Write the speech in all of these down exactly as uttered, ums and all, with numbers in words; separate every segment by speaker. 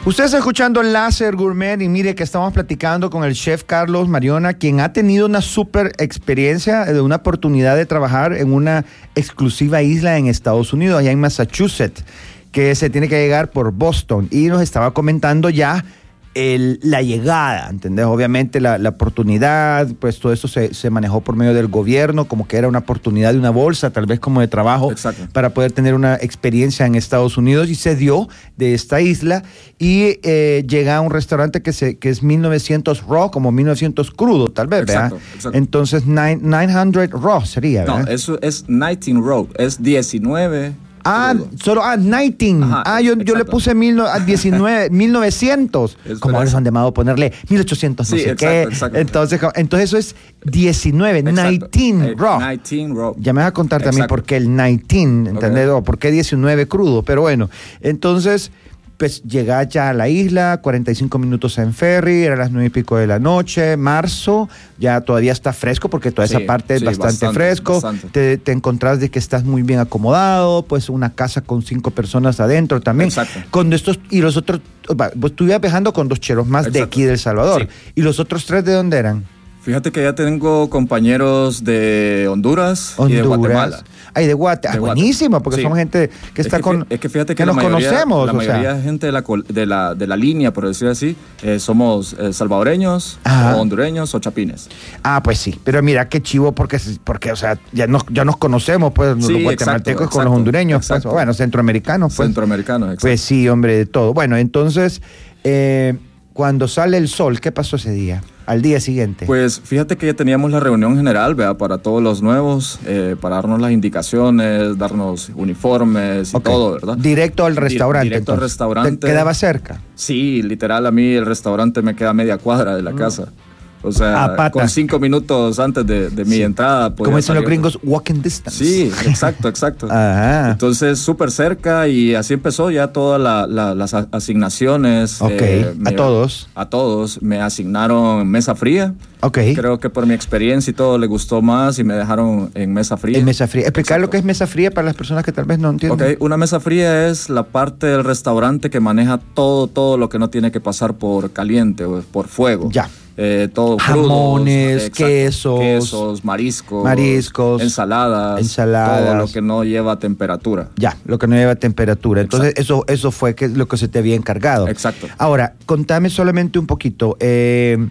Speaker 1: Usted está escuchando Láser Gourmet y mire que estamos platicando con el chef Carlos Mariona, quien ha tenido una súper experiencia de una oportunidad de trabajar en una exclusiva isla en Estados Unidos, allá en Massachusetts, que se tiene que llegar por Boston. Y nos estaba comentando ya el, la llegada, ¿entendés? Obviamente la, la oportunidad, pues todo eso se, se manejó por medio del gobierno, como que era una oportunidad de una bolsa, tal vez como de trabajo. Exacto. Para poder tener una experiencia en Estados Unidos, y se dio de esta isla y eh, llega a un restaurante que, se, que es mil novecientos raw, como mil novecientos crudo, tal vez, ¿verdad? Exacto, exacto. Entonces novecientos raw sería, ¿verdad?
Speaker 2: No, eso es diecinueve raw, es diecinueve.
Speaker 1: Ah, solo, ah, diecinueve. Ajá, ah, yo, yo le puse mil, ah, diecinueve, mil novecientos. Como ahora son de modo ponerle mil ochocientos, no sí, sé exacto, qué. Exacto. Entonces, entonces eso es diecinueve, diecinueve raw.
Speaker 2: diecinueve raw.
Speaker 1: Ya me vas a contar también exacto. por qué el diecinueve, ¿entendés? Okay. O por qué diecinueve crudo, pero bueno. Entonces, pues llega ya a la isla, cuarenta y cinco minutos en ferry, era las nueve y pico de la noche, marzo, ya todavía está fresco porque toda sí, esa parte es sí, bastante, bastante fresco, bastante. Te, te encontrás de que estás muy bien acomodado, pues una casa con cinco personas adentro también. Exacto. Con estos, y los otros, pues tú ibas viajando con dos cheros más exacto. de aquí de El Salvador, sí. ¿Y los otros tres de dónde eran?
Speaker 2: Fíjate que ya tengo compañeros de Honduras, Honduras. y de Guatemala.
Speaker 1: Ay, de Guatemala. Ah, buenísimo, porque sí. son gente que está es que, con...
Speaker 2: Es que fíjate que,
Speaker 1: que nos
Speaker 2: mayoría,
Speaker 1: conocemos.
Speaker 2: La mayoría sea. de gente de la, de, la, de la línea, por decir así, eh, somos eh, salvadoreños, o hondureños o chapines.
Speaker 1: Ah, pues sí. Pero mira, qué chivo, porque, porque o sea, ya nos, ya nos conocemos, pues, sí, los guatemaltecos exacto, con exacto, los hondureños. Pues, bueno, centroamericanos. Pues.
Speaker 2: Centroamericanos, exacto.
Speaker 1: Pues sí, hombre, de todo. Bueno, entonces, eh, cuando sale el sol, ¿qué pasó ese día? Al día siguiente.
Speaker 2: Pues fíjate que ya teníamos la reunión general, ¿verdad? Para todos los nuevos, eh, para darnos las indicaciones, darnos uniformes y okay. todo, ¿verdad?
Speaker 1: Directo al restaurante.
Speaker 2: Directo
Speaker 1: entonces.
Speaker 2: al restaurante.
Speaker 1: ¿Te quedaba cerca?
Speaker 2: Sí, literal, a mí el restaurante me queda a media cuadra de la mm. casa. O sea, con cinco minutos antes de, de mi sí. entrada.
Speaker 1: Como dicen los gringos, walking distance.
Speaker 2: Sí, exacto, exacto.
Speaker 1: Ajá.
Speaker 2: Entonces, súper cerca, y así empezó ya todas la, la, las asignaciones.
Speaker 1: Ok, eh, me, a todos.
Speaker 2: A todos. Me asignaron mesa fría.
Speaker 1: Ok.
Speaker 2: Creo que por mi experiencia y todo le gustó más y me dejaron en mesa fría.
Speaker 1: En mesa fría. Explicar exacto. lo que es mesa fría para las personas que tal vez no entienden.
Speaker 2: Ok, una mesa fría es la parte del restaurante que maneja todo, todo lo que no tiene que pasar por caliente o por fuego.
Speaker 1: Ya.
Speaker 2: Eh, todo
Speaker 1: jamones,
Speaker 2: crudos,
Speaker 1: quesos,
Speaker 2: quesos, mariscos,
Speaker 1: mariscos,
Speaker 2: ensaladas,
Speaker 1: ensaladas,
Speaker 2: todo lo que no lleva temperatura.
Speaker 1: Ya, lo que no lleva temperatura. Entonces, eso, eso fue que lo que se te había encargado.
Speaker 2: Exacto.
Speaker 1: Ahora, contame solamente un poquito. Eh,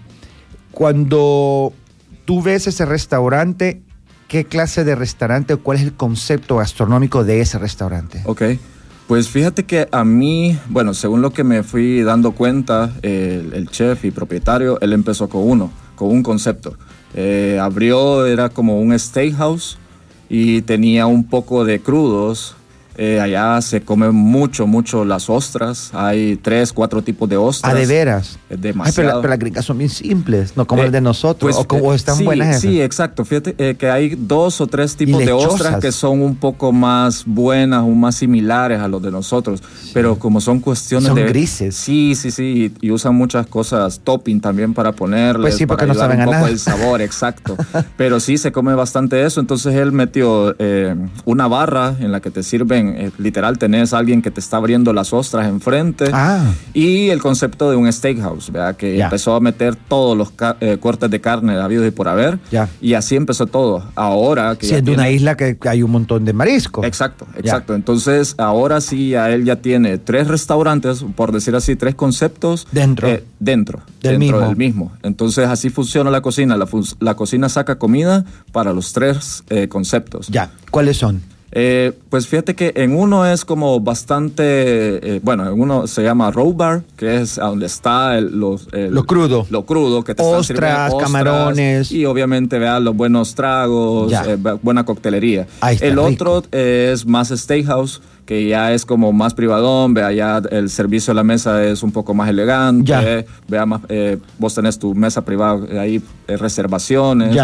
Speaker 1: cuando tú ves ese restaurante, ¿qué clase de restaurante o cuál es el concepto gastronómico de ese restaurante?
Speaker 2: Ok. Pues fíjate que a mí, bueno, según lo que me fui dando cuenta, el, el chef y propietario, él empezó con uno, con un concepto. Eh, abrió, era como un steakhouse y tenía un poco de crudos. Eh, allá se comen mucho, mucho las ostras. Hay tres, cuatro tipos de ostras.
Speaker 1: Ah, ¿de veras?
Speaker 2: Demasiado.
Speaker 1: Ay, pero, la, pero las gringas son bien simples, no como eh, las de nosotros. Pues, o, o están
Speaker 2: sí,
Speaker 1: buenas esas.
Speaker 2: Sí, exacto. Fíjate eh, que hay dos o tres tipos de ostras que son un poco más buenas o más similares a los de nosotros. Sí. Pero como son cuestiones
Speaker 1: son
Speaker 2: de...
Speaker 1: Son grises.
Speaker 2: Sí, sí, sí. Y, y usan muchas cosas topping también para ponerles.
Speaker 1: Pues sí, porque
Speaker 2: para
Speaker 1: no saben
Speaker 2: un
Speaker 1: a
Speaker 2: poco
Speaker 1: nada.
Speaker 2: el sabor, exacto. Pero sí, se come bastante eso. Entonces él metió eh, una barra en la que te sirven, eh, literal, tenés a alguien que te está abriendo las ostras enfrente.
Speaker 1: Ah.
Speaker 2: Y el concepto de un steakhouse, ¿verdad? Que ya. empezó a meter todos los eh, cortes de carne habidos y por haber. Ya. Y así empezó todo. Ahora que
Speaker 1: siendo una isla que hay un montón de marisco.
Speaker 2: Exacto, exacto. Ya. Entonces, ahora sí, a él ya tiene tres restaurantes, por decir así, tres conceptos.
Speaker 1: Dentro.
Speaker 2: Eh, dentro.
Speaker 1: Del
Speaker 2: dentro
Speaker 1: mismo.
Speaker 2: del mismo. Entonces, así funciona la cocina. La, la cocina saca comida para los tres eh, conceptos.
Speaker 1: Ya. ¿Cuáles son?
Speaker 2: Eh, pues fíjate que en uno es como bastante, eh, bueno, en uno se llama row bar, que es donde está el, los, el,
Speaker 1: lo crudo,
Speaker 2: lo crudo que te
Speaker 1: ostras,
Speaker 2: están sirviendo, ostras,
Speaker 1: camarones
Speaker 2: y obviamente vean los buenos tragos, eh, buena coctelería. El
Speaker 1: rico.
Speaker 2: otro eh, es más steakhouse, que ya es como más privadón, vea, ya el servicio a la mesa es un poco más elegante, vea más, eh, vos tenés tu mesa privada, ahí eh, reservaciones.
Speaker 1: Ya.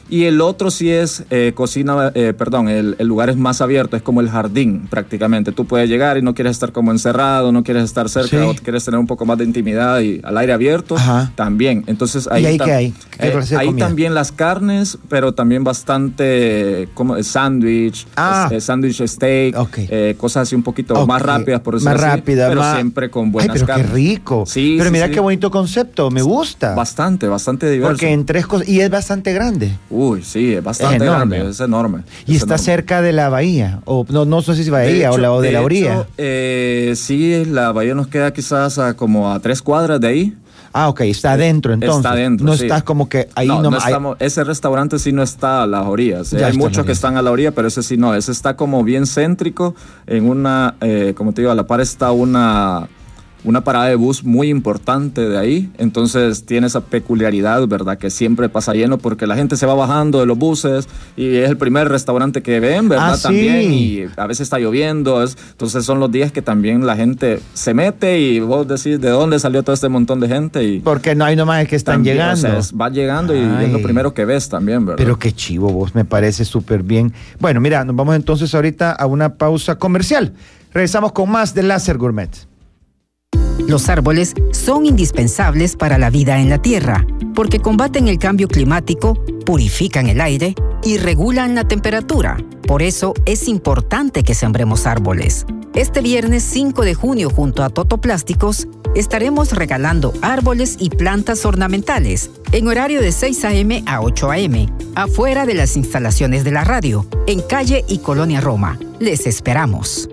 Speaker 2: Y el otro sí es eh, cocina, eh, perdón, el, el lugar es más abierto, es como el jardín prácticamente. Tú puedes llegar y no quieres estar como encerrado, no quieres estar cerca, sí. o quieres tener un poco más de intimidad y al aire abierto, Ajá. también. Entonces, ahí,
Speaker 1: ¿Y ahí qué hay? ¿Qué
Speaker 2: eh, ahí también las carnes, pero también bastante como sándwich,
Speaker 1: ah.
Speaker 2: eh, sándwich steak,
Speaker 1: okay.
Speaker 2: eh, cosas así un poquito
Speaker 1: okay.
Speaker 2: más rápidas, por decirlo
Speaker 1: más
Speaker 2: así.
Speaker 1: rápida,
Speaker 2: pero
Speaker 1: más...
Speaker 2: siempre con buenas
Speaker 1: Ay, pero
Speaker 2: carnes.
Speaker 1: qué rico.
Speaker 2: Sí,
Speaker 1: pero
Speaker 2: sí,
Speaker 1: mira
Speaker 2: sí.
Speaker 1: qué bonito concepto, me gusta.
Speaker 2: Bastante, bastante diverso.
Speaker 1: Porque en tres cosas, y es bastante grande.
Speaker 2: Uy, sí, es bastante
Speaker 1: es
Speaker 2: grande, es enorme.
Speaker 1: Y
Speaker 2: es
Speaker 1: está
Speaker 2: enorme.
Speaker 1: cerca de la bahía, o no, no sé si bahía
Speaker 2: de hecho,
Speaker 1: o, la, o de,
Speaker 2: de
Speaker 1: la orilla.
Speaker 2: Hecho, eh, sí, la bahía nos queda quizás a como a tres cuadras de ahí.
Speaker 1: Ah, ok, está adentro entonces.
Speaker 2: Está adentro,
Speaker 1: No
Speaker 2: sí.
Speaker 1: estás como que ahí
Speaker 2: no,
Speaker 1: no,
Speaker 2: no estamos,
Speaker 1: hay...
Speaker 2: ese restaurante sí no está a las orillas. Eh, hay muchos que están a la orilla, pero ese sí no. Ese está como bien céntrico. En una, eh, como te digo, a la par está una... una parada de bus muy importante de ahí, entonces tiene esa peculiaridad, ¿verdad? Que siempre pasa lleno porque la gente se va bajando de los buses y es el primer restaurante que ven, ¿verdad?
Speaker 1: Ah,
Speaker 2: también,
Speaker 1: sí.
Speaker 2: y a veces está lloviendo, es, entonces son los días que también la gente se mete y vos decís de dónde salió todo este montón de gente. Y
Speaker 1: porque no hay nomás es que están
Speaker 2: también,
Speaker 1: llegando.
Speaker 2: O sea, es, va llegando y, y es lo primero que ves también, ¿verdad?
Speaker 1: Pero qué chivo vos, me parece súper bien. Bueno, mira, nos vamos entonces ahorita a una pausa comercial. Regresamos con más de Láser Gourmet.
Speaker 3: Los árboles son indispensables para la vida en la Tierra, porque combaten el cambio climático, purifican el aire y regulan la temperatura. Por eso es importante que sembremos árboles. Este viernes cinco de junio, junto a Totoplásticos, estaremos regalando árboles y plantas ornamentales en horario de seis a eme a ocho a eme, afuera de las instalaciones de la radio, en calle y Colonia Roma. Les esperamos.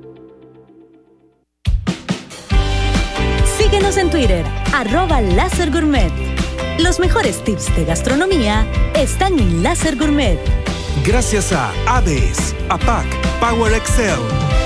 Speaker 4: Síguenos en Twitter, arroba Láser Gourmet. Los mejores tips de gastronomía están en Láser Gourmet.
Speaker 5: Gracias a A D E S, A P A C, Power Excel.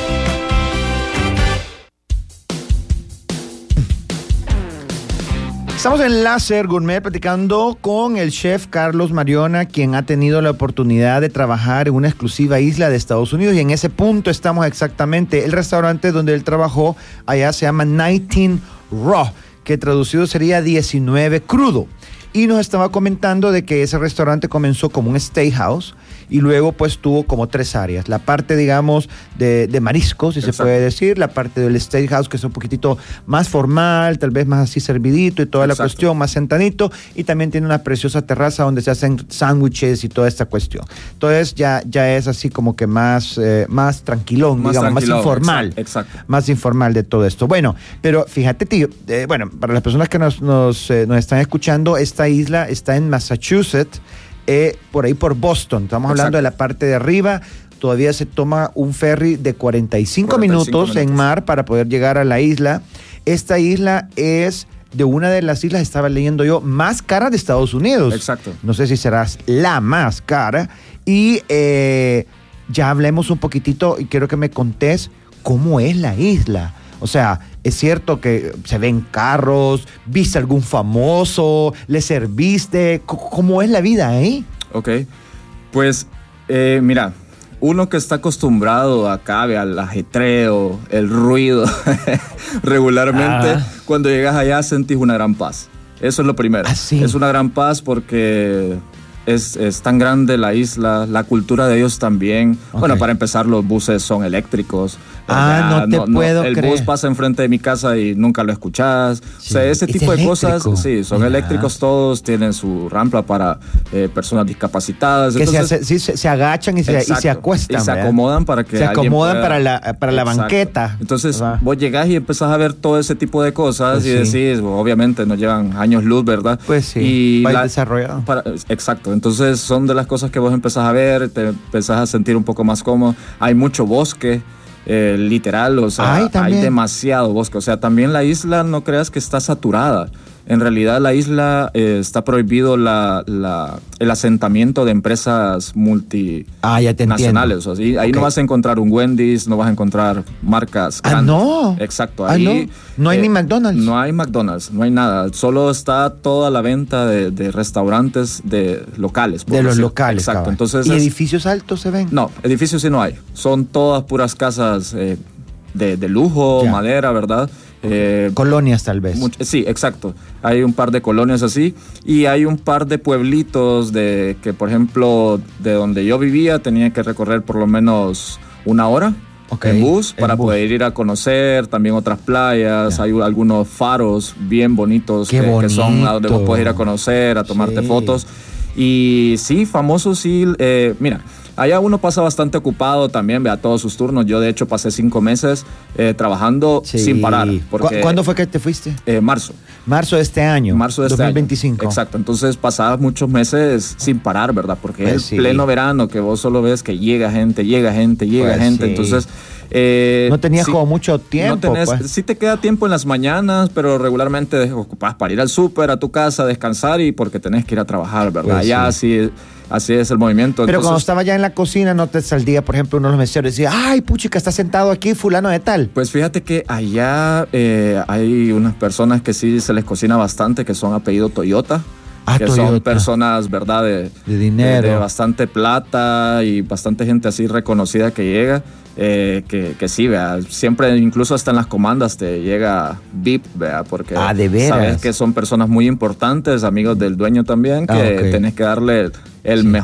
Speaker 1: Estamos en Láser Gourmet platicando con el chef Carlos Mariona, quien ha tenido la oportunidad de trabajar en una exclusiva isla de Estados Unidos, y en ese punto estamos exactamente. El restaurante donde él trabajó allá se llama diecinueve Raw, que traducido sería diecinueve crudo. Y nos estaba comentando de que ese restaurante comenzó como un steakhouse y luego pues tuvo como tres áreas. La parte, digamos, de, de mariscos, si Exacto. se puede decir, la parte del steakhouse, que es un poquitito más formal, tal vez más así servidito y toda Exacto. la cuestión, más sentadito, y también tiene una preciosa terraza donde se hacen sándwiches y toda esta cuestión. Entonces ya, ya es así como que más, eh, más tranquilón, más digamos, tranquilón, más informal.
Speaker 2: Exacto, exacto.
Speaker 1: Más informal de todo esto. Bueno, pero fíjate, tío, eh, bueno, para las personas que nos, nos, eh, nos están escuchando, esta isla está en Massachusetts, eh, por ahí por Boston. Estamos Exacto. hablando de la parte de arriba. Todavía se toma un ferry de cuarenta y cinco, cuarenta y cinco minutos, minutos en mar para poder llegar a la isla. Esta isla es de una de las islas, estaba leyendo yo, más cara de Estados Unidos.
Speaker 2: Exacto.
Speaker 1: No sé si será la más cara. Y eh, ya hablemos un poquitito y quiero que me contés cómo es la isla. O sea, es cierto que se ven carros, ¿viste algún famoso? ¿Le serviste? ¿Cómo es la vida ahí?
Speaker 2: Ok, pues eh, mira, uno que está acostumbrado acá al ajetreo, el ruido, regularmente, ah. cuando llegas allá sentís una gran paz. Eso es lo primero.
Speaker 1: ¿Ah, sí?
Speaker 2: Es una gran paz porque es, es tan grande la isla, la cultura de ellos también. Okay. Bueno, para empezar, los buses son eléctricos.
Speaker 1: Ah, no te no, puedo
Speaker 2: no, el
Speaker 1: creer.
Speaker 2: bus pasa enfrente de mi casa y nunca lo escuchás.
Speaker 1: Sí.
Speaker 2: O sea, ese tipo de cosas, sí, son
Speaker 1: Mira.
Speaker 2: eléctricos todos, tienen su rampa para eh, personas discapacitadas.
Speaker 1: Que
Speaker 2: Entonces,
Speaker 1: se, hace, sí, se, se agachan y se, y se acuestan.
Speaker 2: Y se acomodan para que
Speaker 1: Se acomodan
Speaker 2: pueda...
Speaker 1: para la, para la banqueta.
Speaker 2: Entonces, ¿verdad? Vos llegás y empezás a ver todo ese tipo de cosas, pues y sí. decís, bueno, obviamente nos llevan años luz, ¿verdad?
Speaker 1: Pues sí,
Speaker 2: y
Speaker 1: va
Speaker 2: la,
Speaker 1: desarrollado.
Speaker 2: Para, exacto, entonces son de las cosas que vos empezás a ver, te empezás a sentir un poco más cómodo. Hay mucho bosque. Eh, literal, o sea,
Speaker 1: Ay,
Speaker 2: hay demasiado bosque, o sea, también la isla no creas que está saturada. En realidad la isla eh, está prohibido la, la, el asentamiento de empresas multinacionales.
Speaker 1: Ah,
Speaker 2: o sea, ahí okay. no vas a encontrar un Wendy's, no vas a encontrar marcas
Speaker 1: grandes. Ah, no.
Speaker 2: Exacto.
Speaker 1: Ah,
Speaker 2: ahí,
Speaker 1: no. No hay
Speaker 2: eh,
Speaker 1: ni McDonald's.
Speaker 2: No hay McDonald's, no hay nada. Solo está toda la venta de, de restaurantes de locales.
Speaker 1: De los locales.
Speaker 2: Exacto. Entonces,
Speaker 1: ¿y
Speaker 2: es,
Speaker 1: edificios altos se ven?
Speaker 2: No, edificios sí no hay. Son todas puras casas eh, de, de lujo, ya. madera, ¿verdad? Eh,
Speaker 1: colonias tal vez.
Speaker 2: Much, sí, exacto. Hay un par de colonias así y hay un par de pueblitos de que, por ejemplo, de donde yo vivía tenía que recorrer por lo menos una hora. Okay, en bus para en bus. poder ir a conocer también otras playas. Yeah. Hay algunos faros bien bonitos que, que son a donde vos puedes ir a conocer, a tomarte sí. fotos. Y sí, famosos sí. Eh, mira, allá uno pasa bastante ocupado también, vea todos sus turnos. Yo de hecho pasé cinco meses eh, trabajando sí. sin parar. Porque,
Speaker 1: ¿Cuándo fue que te fuiste?
Speaker 2: Eh, marzo.
Speaker 1: Marzo de este año.
Speaker 2: Marzo de este
Speaker 1: dos mil veinticinco.
Speaker 2: Año. Exacto. Entonces pasabas muchos meses sin parar, ¿verdad? Porque pues es sí. pleno verano que vos solo ves que llega gente, llega gente, llega pues gente. Sí. Entonces...
Speaker 1: Eh, no tenías sí, como mucho tiempo.
Speaker 2: No tenés,
Speaker 1: pues.
Speaker 2: Sí te queda tiempo en las mañanas, pero regularmente ocupás para ir al súper, a tu casa, descansar y porque tenés que ir a trabajar, ¿verdad? Pues allá sí. así, así es el movimiento.
Speaker 1: Pero
Speaker 2: Entonces,
Speaker 1: cuando estaba ya en la cocina, ¿no te saldía, por ejemplo, uno de los meseros y decía, ay, puchica, está sentado aquí fulano de tal?
Speaker 2: Pues fíjate que allá eh, hay unas personas que sí se les cocina bastante, que son apellido Toyota.
Speaker 1: Ah,
Speaker 2: que
Speaker 1: Toyota.
Speaker 2: Son personas, ¿verdad? De,
Speaker 1: de dinero.
Speaker 2: De, de bastante plata y bastante gente así reconocida que llega. Eh, que, que sí, vea, siempre incluso hasta en las comandas te llega V I P, vea, porque
Speaker 1: ah, ¿de veras?
Speaker 2: Sabes que son personas muy importantes, amigos del dueño también, que ah, okay. tenés que darle el sí. mejor